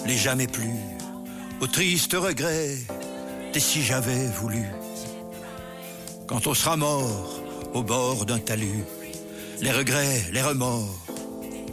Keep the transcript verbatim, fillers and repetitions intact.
n'est jamais plus. Au triste regret des si j'avais voulu. Quand on sera mort au bord d'un talus, les regrets, les remords